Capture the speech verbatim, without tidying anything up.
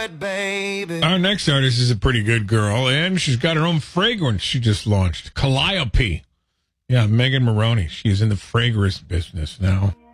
it, baby. Our next artist is a pretty good girl, and she's got her own fragrance she just launched, Calliope. Yeah, Megan Maroney. She's in the fragrance business now.